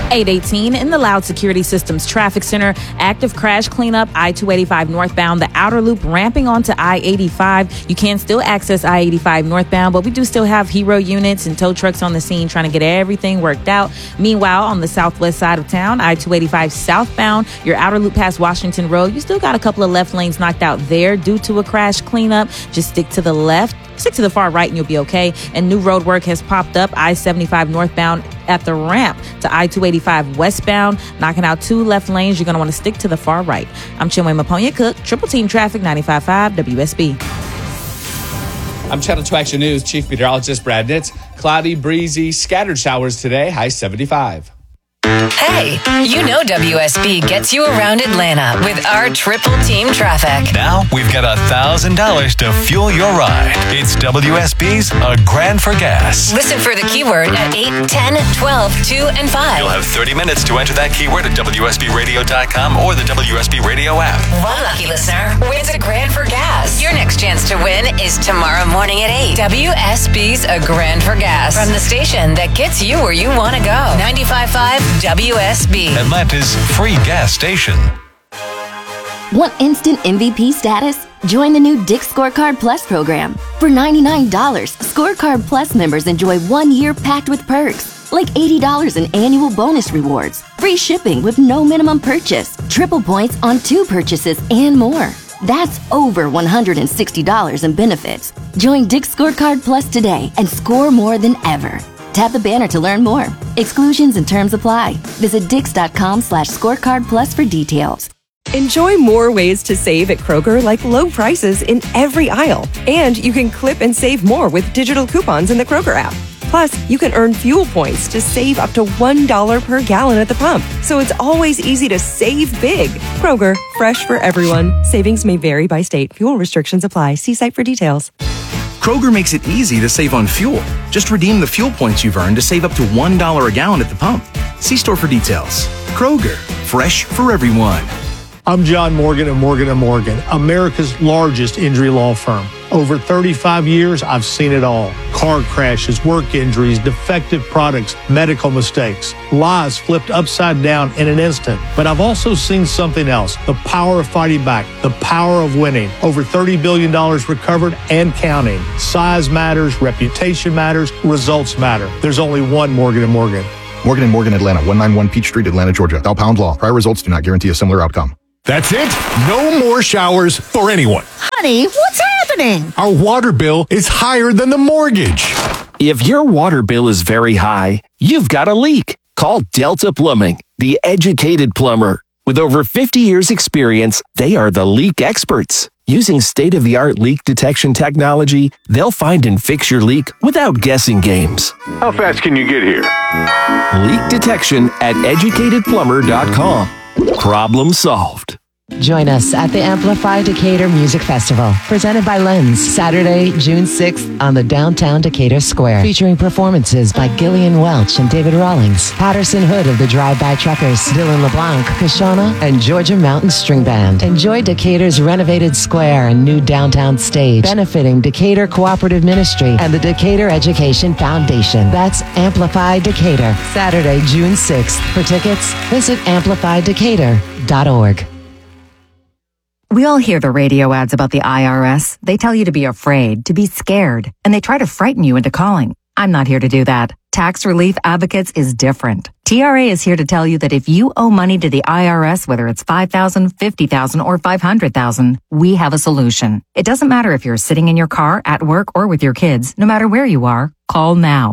818 in the Loud Security Systems Traffic Center. Active crash cleanup, I-285 northbound, the outer loop ramping onto I-85. You can still access I-85 northbound, but we do still have hero units and tow trucks on the scene trying to get everything worked out. Meanwhile, on the southwest side of town, I-285 southbound, your outer loop past Washington Road, you still got a couple of left lanes knocked out there due to a crash cleanup. Just stick to the left. Stick to the far right and you'll be okay. And new road work has popped up I-75 northbound at the ramp to I-285 westbound, knocking out 2 left lanes. You're going to want to stick to the far right. I'm Chinwe Maponya Cook, Triple Team Traffic 95.5 WSB. I'm Channel 2 Action News Chief Meteorologist Brad Nitz. Cloudy, breezy, scattered showers today, high 75. Hey, you know WSB gets you around Atlanta with our Triple Team Traffic. Now we've got $1,000 to fuel your ride. It's WSB's A Grand for Gas. Listen for the keyword at 8, 10, 12, 2, and 5. You'll have 30 minutes to enter that keyword at WSBRadio.com or the WSB Radio app. One lucky listener wins a grand for gas. Your next chance to win is tomorrow morning at 8. WSB's A Grand for Gas. From the station that gets you where you want to go. 95.5 WSB. Atlanta's free gas station. Want instant MVP status? Join the new Dick's Scorecard Plus program. For $99, Scorecard Plus members enjoy 1 year packed with perks, like $80 in annual bonus rewards, free shipping with no minimum purchase, triple points on 2 purchases, and more. That's over $160 in benefits. Join Dick's Scorecard Plus today and score more than ever. Tap the banner to learn more. Exclusions and terms apply. Visit Dix.com/scorecard plus for details. Enjoy more ways to save at Kroger, like low prices in every aisle. And you can clip and save more with digital coupons in the Kroger app. Plus, you can earn fuel points to save up to $1 per gallon at the pump. So it's always easy to save big. Kroger, fresh for everyone. Savings may vary by state. Fuel restrictions apply. See site for details. Kroger makes it easy to save on fuel. Just redeem the fuel points you've earned to save up to $1 a gallon at the pump. See store for details. Kroger, fresh for everyone. I'm John Morgan of Morgan & Morgan, America's largest injury law firm. Over 35 years, I've seen it all. Car crashes, work injuries, defective products, medical mistakes, lives flipped upside down in an instant. But I've also seen something else, the power of fighting back, the power of winning. Over $30 billion recovered and counting. Size matters, reputation matters, results matter. There's only one Morgan & Morgan. Morgan & Morgan, Atlanta, 191 Peachtree, Atlanta, Georgia. Thou pound law. Prior results do not guarantee a similar outcome. That's it. No more showers for anyone. Honey, what's happening? Our water bill is higher than the mortgage. If your water bill is very high, you've got a leak. Call Delta Plumbing, the educated plumber. With over 50 years experience, they are the leak experts. Using state-of-the-art leak detection technology, they'll find and fix your leak without guessing games. How fast can you get here? Leak detection at educatedplumber.com. Problem solved. Join us at the Amplify Decatur Music Festival, presented by Lens, Saturday, June 6th on the downtown Decatur Square, featuring performances by Gillian Welch and David Rawlings, Patterson Hood of the Drive-By Truckers, Dylan LeBlanc, Kashana, and Georgia Mountain String Band. Enjoy Decatur's renovated square and new downtown stage, benefiting Decatur Cooperative Ministry and the Decatur Education Foundation. That's Amplify Decatur, Saturday, June 6th. For tickets, visit amplifydecatur.org. We all hear the radio ads about the IRS. They tell you to be afraid, to be scared, and they try to frighten you into calling. I'm not here to do that. Tax Relief Advocates is different. TRA is here to tell you that if you owe money to the IRS, whether it's $5,000, $50,000, or $500,000, we have a solution. It doesn't matter if you're sitting in your car, at work, or with your kids. No matter where you are, call now.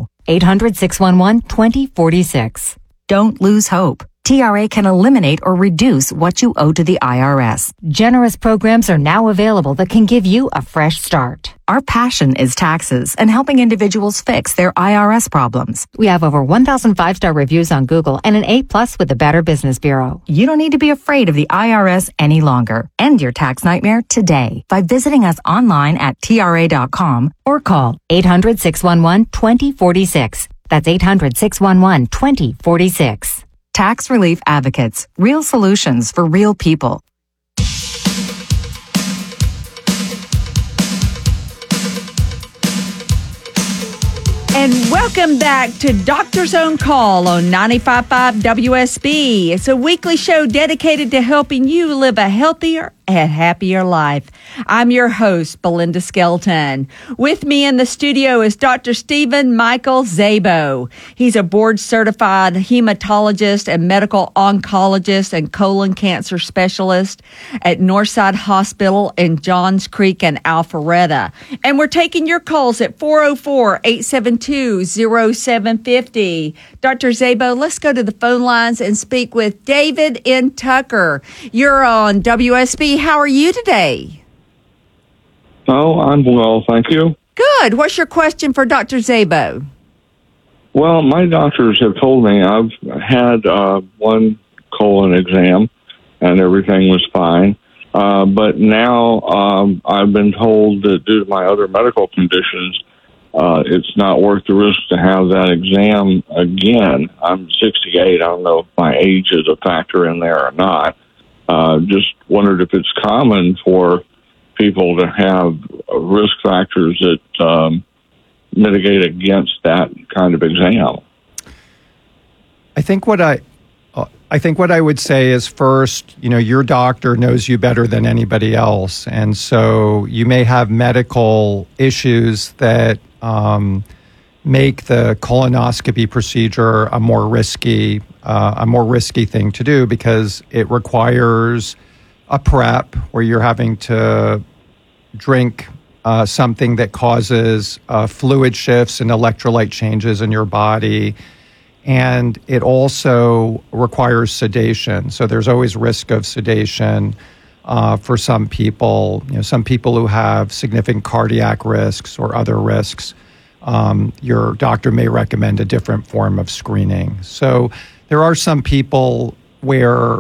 800-611-2046. Don't lose hope. TRA can eliminate or reduce what you owe to the IRS. Generous programs are now available that can give you a fresh start. Our passion is taxes and helping individuals fix their IRS problems. We have over 1,000 5-star reviews on Google and an A+ with the Better Business Bureau. You don't need to be afraid of the IRS any longer. End your tax nightmare today by visiting us online at TRA.com or call 800-611-2046. That's 800-611-2046. Tax Relief Advocates. Real solutions for real people. And welcome back to Doctor's Own Call on 95.5 WSB. It's a weekly show dedicated to helping you live a healthier and happier life. I'm your host, Belinda Skelton. With me in the studio is Dr. Stephen Michael Szabo. He's a board-certified hematologist and medical oncologist and colon cancer specialist at Northside Hospital in Johns Creek and Alpharetta. And we're taking your calls at 404-872-0750. Dr. Szabo, let's go to the phone lines and speak with David in Tucker. You're on WSB. How are you today? Oh, I'm well, thank you. Good. What's your question for Dr. Szabo? Well, my doctors have told me I've had one colon exam and everything was fine. But now I've been told that due to my other medical conditions, it's not worth the risk to have that exam again. I'm 68. I don't know if my age is a factor in there or not. Just wondered if it's common for people to have risk factors that mitigate against that kind of exam. I think what I would say is, first, your doctor knows you better than anybody else, and so you may have medical issues that make the colonoscopy procedure a more risky thing to do, because it requires a prep where you're having to drink something that causes fluid shifts and electrolyte changes in your body. And it also requires sedation. So there's always risk of sedation for some people. Some people who have significant cardiac risks or other risks, your doctor may recommend a different form of screening. So there are some people where,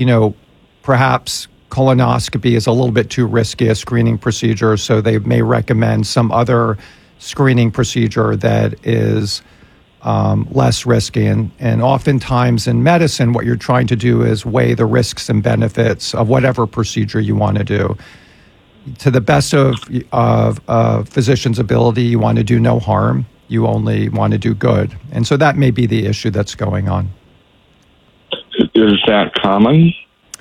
perhaps colonoscopy is a little bit too risky a screening procedure, so they may recommend some other screening procedure that is less risky. And oftentimes in medicine, what you're trying to do is weigh the risks and benefits of whatever procedure you want to do. To the best of physician's ability, you want to do no harm. You only want to do good. And so that may be the issue that's going on. Is that common?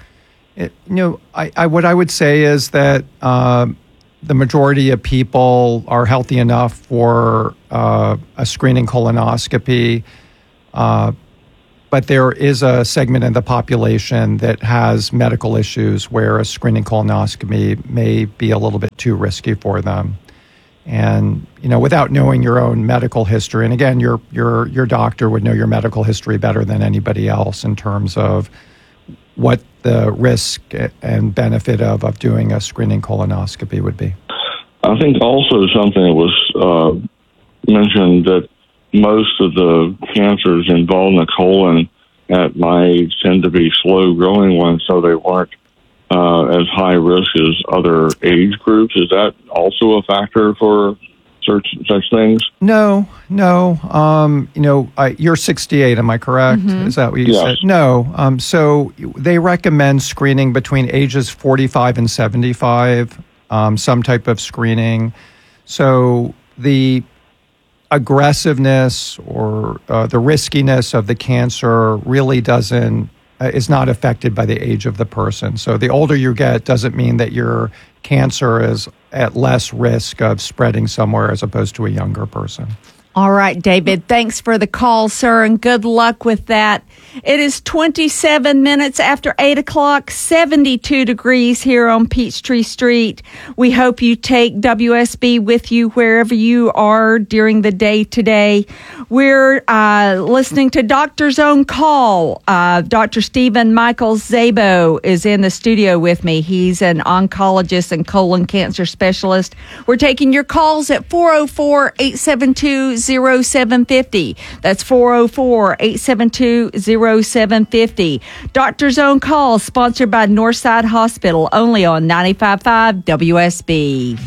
What I would say is that the majority of people are healthy enough for a screening colonoscopy, but there is a segment in the population that has medical issues where a screening colonoscopy may be a little bit too risky for them. And without knowing your own medical history, and again, your doctor would know your medical history better than anybody else in terms of what the risk and benefit of doing a screening colonoscopy would be. I think also something that was mentioned, that most of the cancers involved in the colon at my age tend to be slow-growing ones, so they weren't as high risk as other age groups. Is that also a factor for such things? No. You're 68, am I correct? Mm-hmm. Is that what you said? Yes. No. So they recommend screening between ages 45 and 75, some type of screening. So the aggressiveness or the riskiness of the cancer really is not affected by the age of the person. So the older you get doesn't mean that your cancer is at less risk of spreading somewhere as opposed to a younger person. All right, David, thanks for the call, sir, and good luck with that. It is 27 minutes after 8 o'clock, 72 degrees here on Peachtree Street. We hope you take WSB with you wherever you are during the day today. We're listening to Doctor's Own Call. Dr. Stephen Michael Szabo is in the studio with me. He's an oncologist and colon cancer specialist. We're taking your calls at 404-872-0750. That's 404-872-0750. Doctor's Own Call, sponsored by Northside Hospital, only on 95.5 WSB.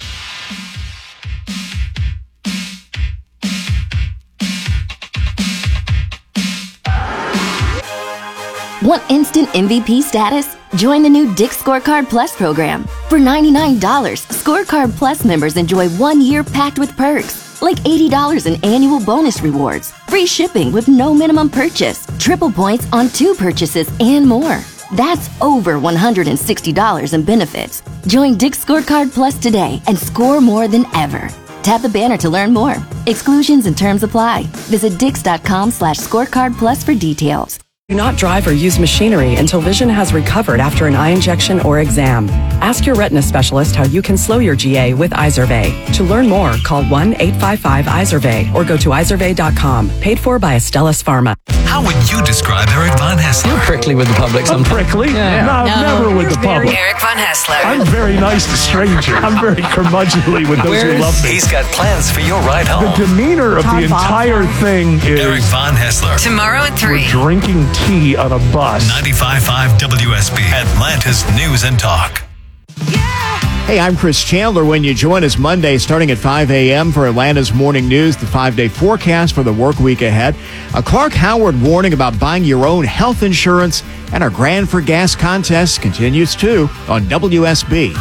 Want instant MVP status? Join the new Dick's Scorecard Plus program. For $99, Scorecard Plus members enjoy 1 year packed with perks, like $80 in annual bonus rewards, free shipping with no minimum purchase, triple points on 2 purchases, and more. That's over $160 in benefits. Join Dick's Scorecard Plus today and score more than ever. Tap the banner to learn more. Exclusions and terms apply. Visit Dix.com/scorecard plus for details. Do not drive or use machinery until vision has recovered after an eye injection or exam. Ask your retina specialist how you can slow your GA with Izervay. To learn more, call 1-855-IZERVAY or go to izervay.com. Paid for by Astellas Pharma. How would you describe Eric Von Haessler? You're prickly with the public sometimes. I'm prickly? Yeah. No, never with the public. Eric Von Haessler. I'm very nice to strangers. I'm very curmudgeonly with those who love me. He's got plans for your ride home. The demeanor of the entire thing is... Eric Von Haessler. Tomorrow at 3. We're drinking tea on a bus. 95.5 WSB, Atlanta's News and Talk. Hey, I'm Chris Chandler. When you join us Monday starting at 5 a.m. for Atlanta's Morning News, the 5-day forecast for the work week ahead. A Clark Howard warning about buying your own health insurance, and our Grand for Gas contest continues too on WSB.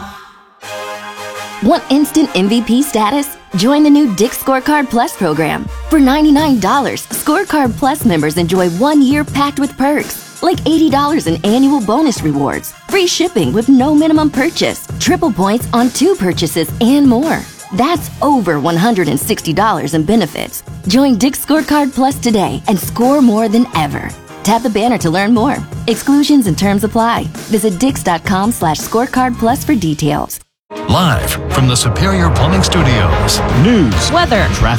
Want instant MVP status? Join the new Dick's Scorecard Plus program. For $99, Scorecard Plus members enjoy 1 year packed with perks, like $80 in annual bonus rewards, free shipping with no minimum purchase, triple points on 2 purchases, and more. That's over $160 in benefits. Join Dick's Scorecard Plus today and score more than ever. Tap the banner to learn more. Exclusions and terms apply. Visit Dix.com/scorecard plus for details. Live from the Superior Plumbing Studios. News, weather, traffic.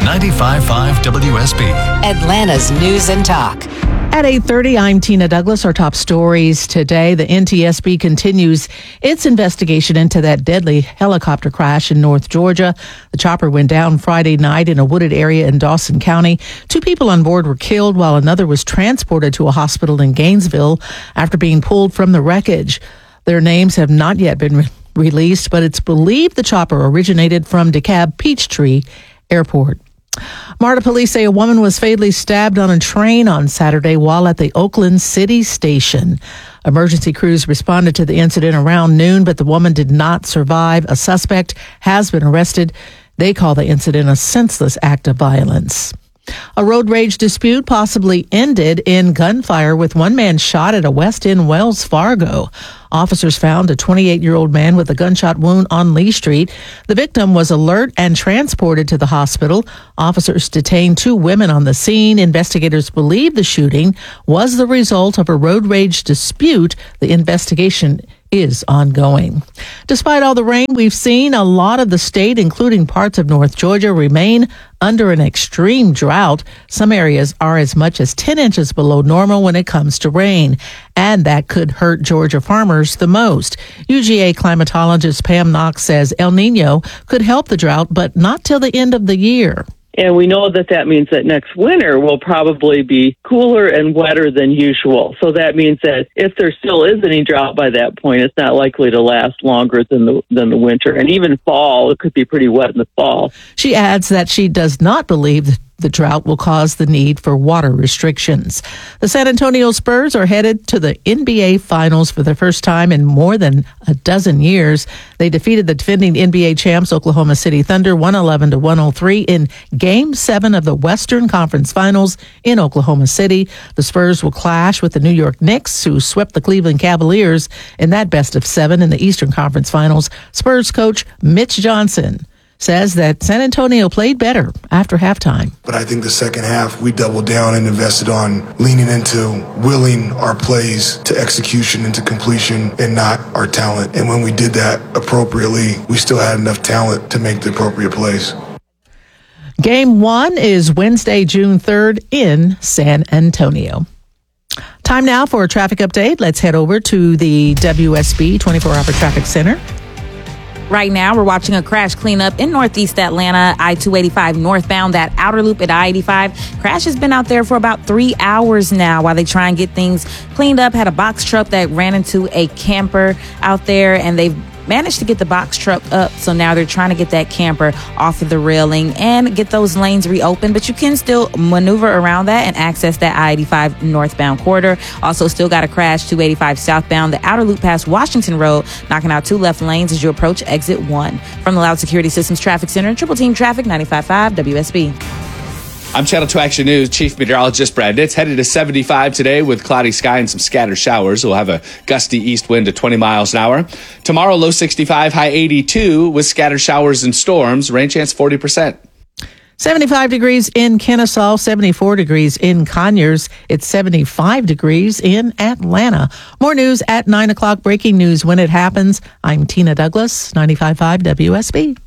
95.5 WSB. Atlanta's News and Talk. At 8:30, I'm Tina Douglas. Our top stories today. The NTSB continues its investigation into that deadly helicopter crash in North Georgia. The chopper went down Friday night in a wooded area in Dawson County. 2 people on board were killed while another was transported to a hospital in Gainesville after being pulled from the wreckage. Their names have not yet been released, but it's believed the chopper originated from DeKalb Peachtree Airport. MARTA police say a woman was fatally stabbed on a train on Saturday while at the Oakland City Station. Emergency crews responded to the incident around noon, but the woman did not survive. A suspect has been arrested. They call the incident a senseless act of violence. A road rage dispute possibly ended in gunfire with one man shot at a West End Wells Fargo. Officers found a 28-year-old man with a gunshot wound on Lee Street. The victim was alert and transported to the hospital. Officers detained 2 women on the scene. Investigators believe the shooting was the result of a road rage dispute. The investigation is ongoing. Despite all the rain we've seen, a lot of the state, including parts of North Georgia, remain under an extreme drought. Some areas are as much as 10 inches below normal when it comes to rain, and that could hurt Georgia farmers the most. UGA climatologist Pam Knox says El Nino could help the drought, but not till the end of the year. And we know that that means that next winter will probably be cooler and wetter than usual. So that means that if there still is any drought by that point, it's not likely to last longer than the winter. And even fall, it could be pretty wet in the fall. She adds that she does not believe the drought will cause the need for water restrictions. The San Antonio Spurs are headed to the NBA Finals for the first time in more than a dozen years. They defeated the defending NBA champs Oklahoma City Thunder 111-103 in Game 7 of the Western Conference Finals in Oklahoma City. The Spurs will clash with the New York Knicks, who swept the Cleveland Cavaliers in that best of 7 in the Eastern Conference Finals. Spurs coach Mitch Johnson says that San Antonio played better after halftime. But I think the second half, we doubled down and invested on leaning into willing our plays to execution and to completion and not our talent. And when we did that appropriately, we still had enough talent to make the appropriate plays. Game 1 is Wednesday, June 3rd in San Antonio. Time now for a traffic update. Let's head over to the WSB 24-hour traffic center. Right now, we're watching a crash cleanup in Northeast Atlanta, I-285 northbound, that outer loop at I-85. Crash has been out there for about 3 hours now while they try and get things cleaned up. Had a box truck that ran into a camper out there, and they've managed to get the box truck up. So now they're trying to get that camper off of the railing and get those lanes reopened. But you can still maneuver around that and access that I-85 northbound corridor. Also still got a crash 285 southbound, the outer loop past Washington Road, knocking out 2 left lanes as you approach exit 1. From the Loud Security Systems Traffic Center, Triple Team Traffic, 95.5 WSB. I'm Channel 2 Action News Chief Meteorologist Brad Nitz. Headed to 75 today with cloudy sky and some scattered showers. We'll have a gusty east wind to 20 miles an hour. Tomorrow, low 65, high 82 with scattered showers and storms. Rain chance 40%. 75 degrees in Kennesaw, 74 degrees in Conyers. It's 75 degrees in Atlanta. More news at 9 o'clock. Breaking news when it happens. I'm Tina Douglas, 95.5 WSB.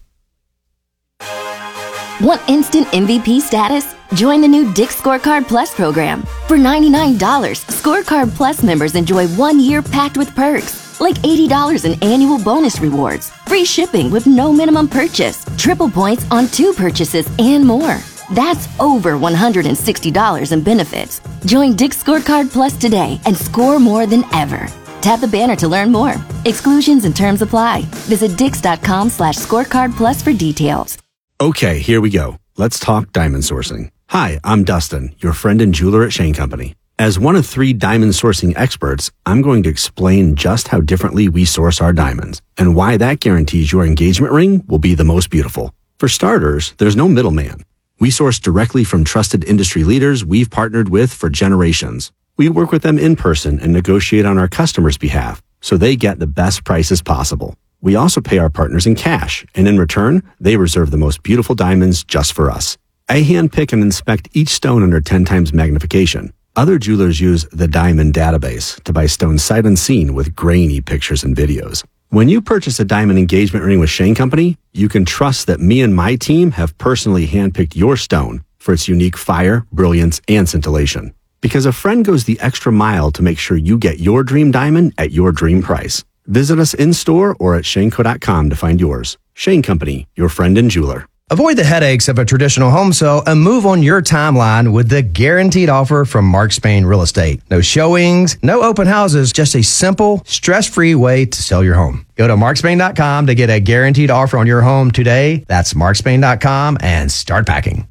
Want instant MVP status? Join the new Dick's Scorecard Plus program. For $99, Scorecard Plus members enjoy 1 year packed with perks, like $80 in annual bonus rewards, free shipping with no minimum purchase, triple points on 2 purchases, and more. That's over $160 in benefits. Join Dick's Scorecard Plus today and score more than ever. Tap the banner to learn more. Exclusions and terms apply. Visit dix.com/scorecard plus for details. Okay, here we go. Let's talk diamond sourcing. Hi, I'm Dustin, your friend and jeweler at Shane Company. As one of 3 diamond sourcing experts, I'm going to explain just how differently we source our diamonds and why that guarantees your engagement ring will be the most beautiful. For starters, there's no middleman. We source directly from trusted industry leaders we've partnered with for generations. We work with them in person and negotiate on our customers' behalf so they get the best prices possible. We also pay our partners in cash, and in return, they reserve the most beautiful diamonds just for us. I handpick and inspect each stone under 10 times magnification. Other jewelers use the Diamond Database to buy stones sight unseen with grainy pictures and videos. When you purchase a diamond engagement ring with Shane Company, you can trust that me and my team have personally handpicked your stone for its unique fire, brilliance, and scintillation. Because a friend goes the extra mile to make sure you get your dream diamond at your dream price. Visit us in-store or at shaneco.com to find yours. Shane Company, your friend and jeweler. Avoid the headaches of a traditional home sale and move on your timeline with the guaranteed offer from Mark Spain Real Estate. No showings, no open houses, just a simple, stress-free way to sell your home. Go to markspain.com to get a guaranteed offer on your home today. That's markspain.com and start packing.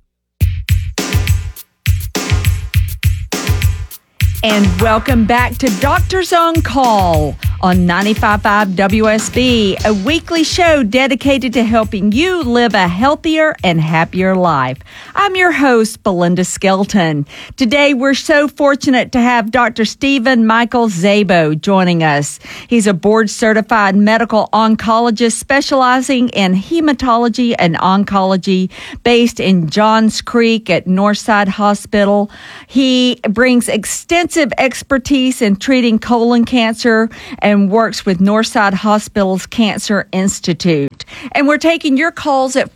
And welcome back to Doctors on Call on 95.5 WSB, a weekly show dedicated to helping you live a healthier and happier life. I'm your host, Belinda Skelton. Today, we're so fortunate to have Dr. Stephen Michael Szabo joining us. He's a board-certified medical oncologist specializing in hematology and oncology based in Johns Creek at Northside Hospital. He brings extensive expertise in treating colon cancer and works with Northside Hospital's Cancer Institute. And we're taking your calls at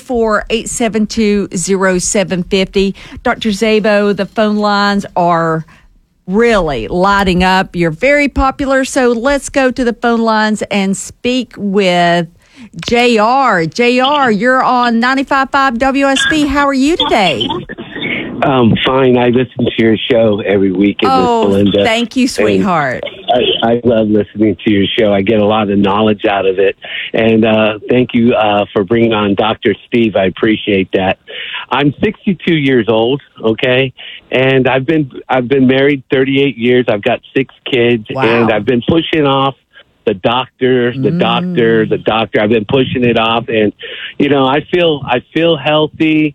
404-872-0750. Dr. Szabo, the phone lines are really lighting up. You're very popular, so let's go to the phone lines and speak with JR. JR, you're on 95.5 WSB. How are you today? Fine. I listen to your show every week. Belinda. Thank you, sweetheart. I love listening to your show. I get a lot of knowledge out of it. And thank you for bringing on Dr. Steve. I appreciate that. I'm 62 years old, okay? And I've been married 38 years. I've got 6 kids. Wow. And I've been pushing off the doctor. I've been pushing it off. And, you know, I feel healthy.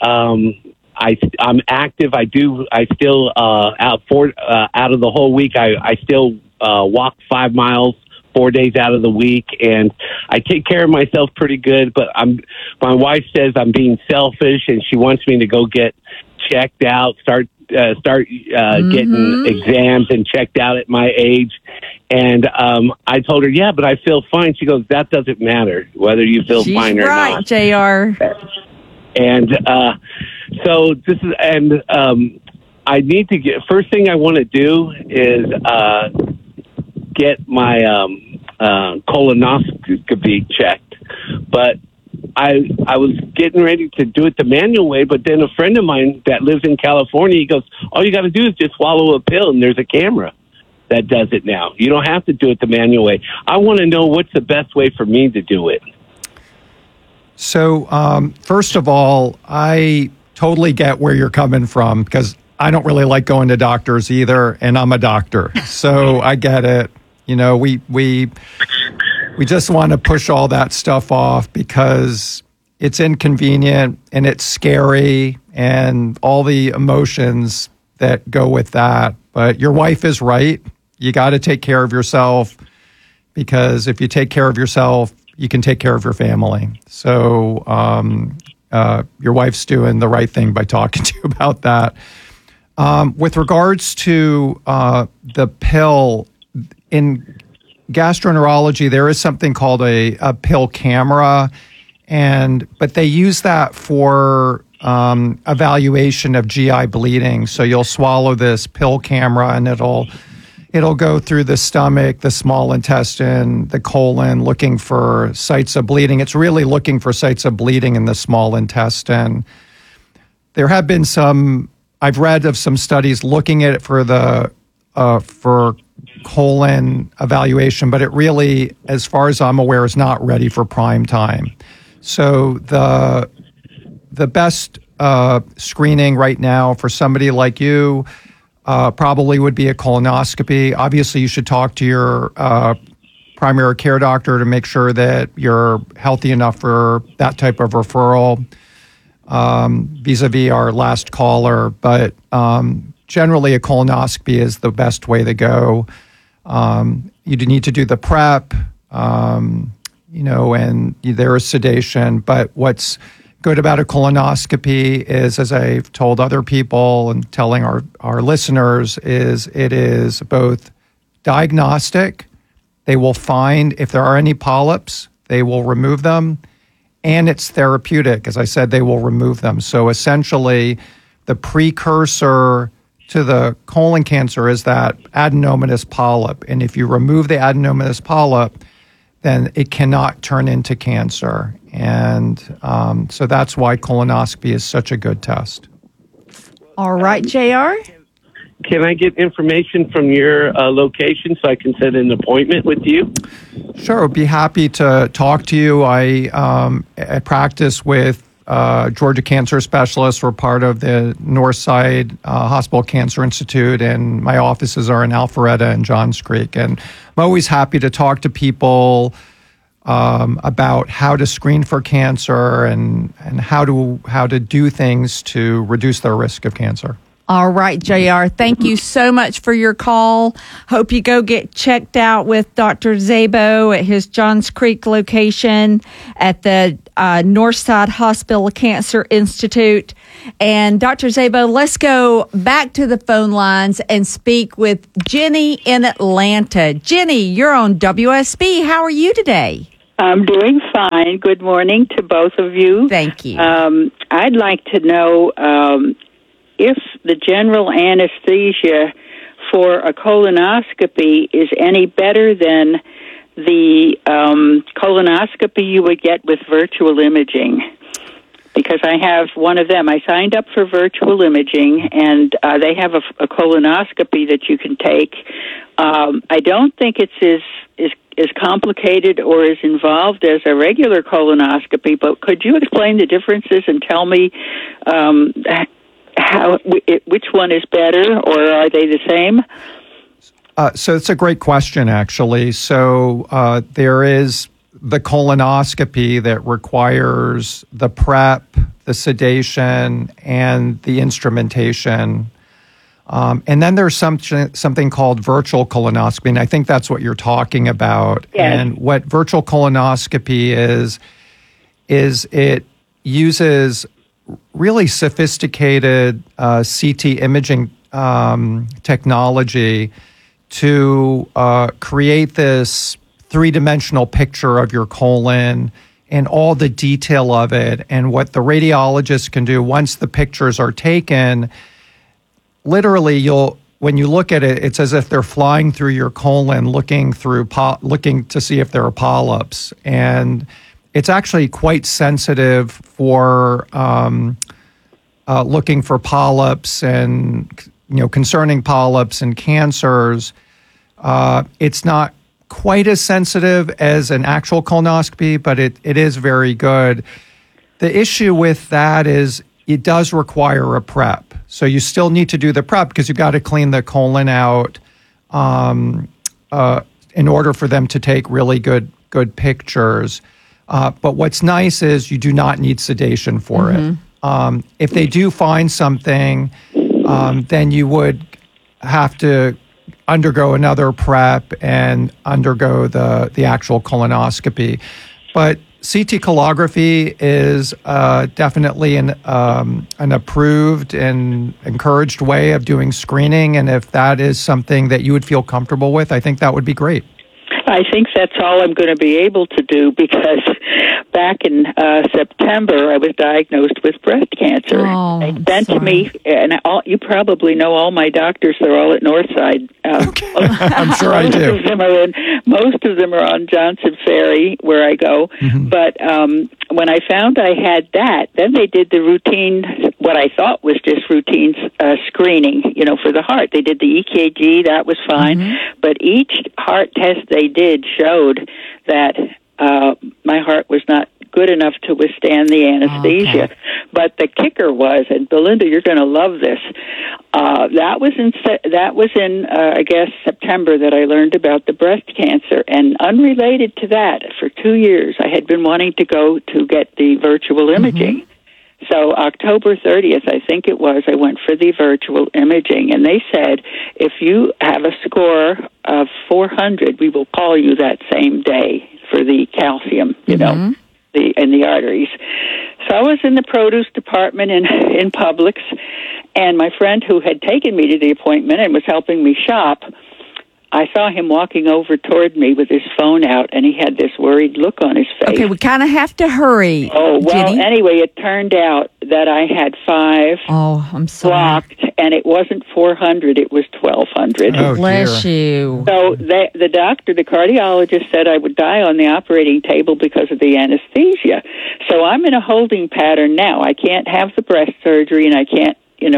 I'm active. I still out of the whole week. I still walk 5 miles 4 days out of the week, and I take care of myself pretty good. But my wife says I'm being selfish, and she wants me to go get checked out, start getting exams and checked out at my age. And I told her, yeah, but I feel fine. She goes, that doesn't matter whether you feel fine or not. She's right, JR. And so this is, and I need to get, first thing I want to do is get my colonoscopy checked. But I was getting ready to do it the manual way, but then a friend of mine that lives in California, he goes, all you got to do is just swallow a pill and there's a camera. that does it now. You don't have to do it the manual way. I want to know what's the best way for me to do it. So, first of all, I totally get where you're coming from because I don't really like going to doctors either, and I'm a doctor, so I get it. You know, we just want to push all that stuff off because it's inconvenient and it's scary and all the emotions that go with that. But your wife is right. You got to take care of yourself because if you take care of yourself, you can take care of your family. So your wife's doing the right thing by talking to you about that. With regards to the pill, in gastroenterology, there is something called a pill camera, but they use that for evaluation of GI bleeding. So you'll swallow this pill camera, and it'll go through the stomach, the small intestine, the colon, looking for sites of bleeding. It's really looking for sites of bleeding in the small intestine. There have been I've read of some studies looking at it for colon evaluation, but it really, as far as I'm aware, is not ready for prime time. So the best screening right now for somebody like you probably would be a colonoscopy. Obviously, you should talk to your primary care doctor to make sure that you're healthy enough for that type of referral. Vis-a-vis our last caller, but generally a colonoscopy is the best way to go. You need to do the prep, and there is sedation, but what's good about a colonoscopy is, as I've told other people and telling our listeners, is it is both diagnostic. They will find if there are any polyps, they will remove them. And it's therapeutic. As I said, they will remove them. So essentially, the precursor to the colon cancer is that adenomatous polyp. And if you remove the adenomatous polyp, then it cannot turn into cancer. And so that's why colonoscopy is such a good test. All right, JR. Can I get information from your location so I can set an appointment with you? Sure, I'd be happy to talk to you. I practice with Georgia Cancer Specialists. We're part of the Northside Hospital Cancer Institute, and my offices are in Alpharetta and Johns Creek. And I'm always happy to talk to people about how to screen for cancer and how to do things to reduce their risk of cancer. All right, JR. Thank you so much for your call. Hope you go get checked out with Dr. Szabo at his Johns Creek location at the Northside Hospital Cancer Institute. And Dr. Szabo, let's go back to the phone lines and speak with Jenny in Atlanta. Jenny, you're on WSB. How are you today? I'm doing fine. Good morning to both of you. Thank you. I'd like to know if the general anesthesia for a colonoscopy is any better than the colonoscopy you would get with virtual imaging. Because I have one of them. I signed up for virtual imaging, and they have a colonoscopy that you can take. I don't think it's as complicated or as involved as a regular colonoscopy, but could you explain the differences and tell me which one is better, or are they the same? So it's a great question, actually. So there is the colonoscopy that requires the prep, the sedation, and the instrumentation. And then there's something called virtual colonoscopy, and I think that's what you're talking about. Yes. And what virtual colonoscopy is it uses really sophisticated CT imaging technology to create this three-dimensional picture of your colon and all the detail of it. And what the radiologist can do once the pictures are taken, literally when you look at it, it's as if they're flying through your colon, looking to see if there are polyps. And it's actually quite sensitive for looking for polyps and concerning polyps and cancers. It's not quite as sensitive as an actual colonoscopy, but it is very good. The issue with that is it does require a prep. So you still need to do the prep because you've got to clean the colon out in order for them to take really good pictures. But what's nice is you do not need sedation for it. If they do find something, then you would have to undergo another prep and undergo the actual colonoscopy. But CT colography is definitely an approved and encouraged way of doing screening. And if that is something that you would feel comfortable with, I think that would be great. I think that's all I'm going to be able to do because back in September I was diagnosed with breast cancer. They sent to me, and you probably know all my doctors. They're all at Northside. I'm sure I do. Most of them are on Johnson Ferry, where I go. But when I found I had that, then they did the routine, what I thought was just routine screening, for the heart. They did the EKG, that was fine. But each heart test they did showed that my heart was not good enough to withstand the anesthesia. Okay. But the kicker was, and Belinda, you're going to love this. That was in I guess September that I learned about the breast cancer, and unrelated to that, for 2 years I had been wanting to go to get the virtual imaging. So October 30th, I think it was, I went for the virtual imaging, and they said, if you have a score of 400, we will call you that same day for the calcium, in the arteries. So I was in the produce department in Publix, and my friend who had taken me to the appointment and was helping me shop, I saw him walking over toward me with his phone out, and he had this worried look on his face. Okay, we kind of have to hurry. Oh, well, Jenny. Anyway, it turned out that I had 5 I'm sorry. blocked, and it wasn't 400, it was 1,200. Oh, bless you. So the doctor, the cardiologist, said I would die on the operating table because of the anesthesia. So I'm in a holding pattern now. I can't have the breast surgery, and I can't,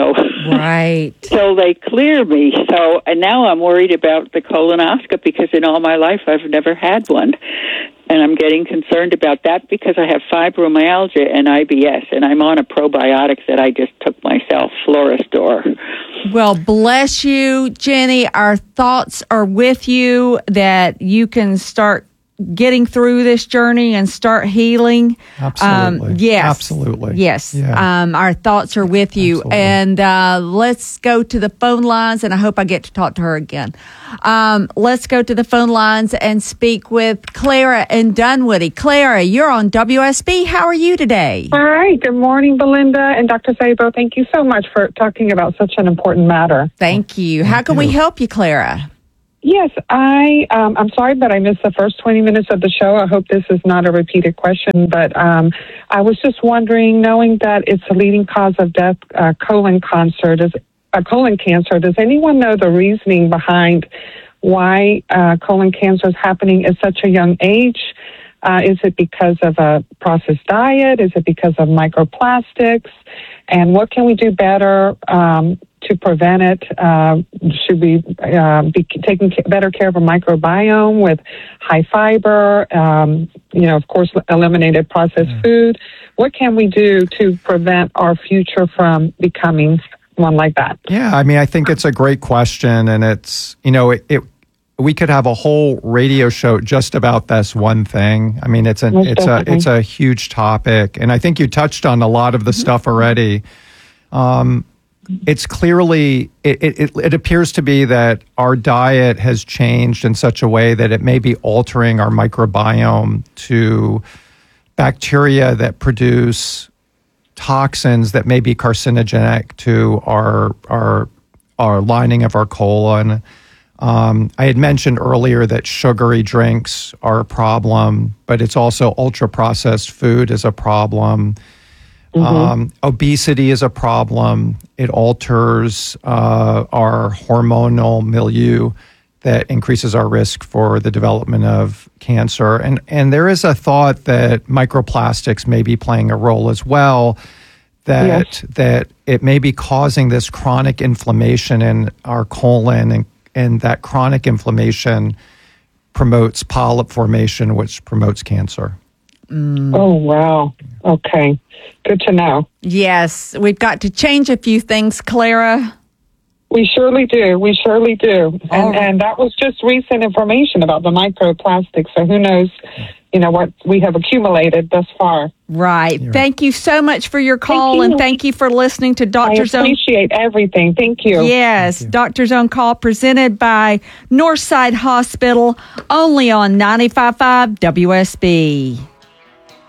Right. So they clear me. So, and now I'm worried about the colonoscopy because in all my life I've never had one. And I'm getting concerned about that because I have fibromyalgia and IBS, and I'm on a probiotic that I just took myself, Floristor. Well, bless you, Jenny. Our thoughts are with you that you can start getting through this journey and start healing. Absolutely. Yes. Absolutely. Yes. Yeah. Our thoughts are with you. Absolutely. And let's go to the phone lines, and I hope I get to talk to her again. Let's go to the phone lines and speak with Clara in Dunwoody. Clara, you're on WSB. How are you today? Hi. Good morning, Belinda and Dr. Szabo. Thank you so much for talking about such an important matter. Thank you. How can we help you, Clara? Yes, I'm sorry, but I missed the first 20 minutes of the show. I hope this is not a repeated question, but I was just wondering, knowing that it's a leading cause of death, colon cancer, does anyone know the reasoning behind why colon cancer is happening at such a young age? Is it because of a processed diet? Is it because of microplastics? And what can we do better to prevent it? Should we be taking better care of a microbiome with high fiber, of course, eliminated processed food? What can we do to prevent our future from becoming one like that? Yeah, I think it's a great question, and it's, we could have a whole radio show just about this one thing. It's a huge topic, and I think you touched on a lot of the stuff already. It's clearly, it appears to be that our diet has changed in such a way that it may be altering our microbiome to bacteria that produce toxins that may be carcinogenic to our lining of our colon. I had mentioned earlier that sugary drinks are a problem, but it's also ultra-processed food is a problem. Obesity is a problem. It alters our hormonal milieu that increases our risk for the development of cancer. And there is a thought that microplastics may be playing a role as well, that it may be causing this chronic inflammation in our colon and that chronic inflammation promotes polyp formation, which promotes cancer. Oh, wow. Okay. Good to know. Yes, we've got to change a few things, Clara. We surely do. We surely do. And that was just recent information about the microplastics. So who knows, what we have accumulated thus far. Right. Thank you so much for your call, and thank you for listening to Dr. Zone. I appreciate everything. Thank you. Yes, Dr. Zone Call presented by Northside Hospital, only on 95.5 WSB.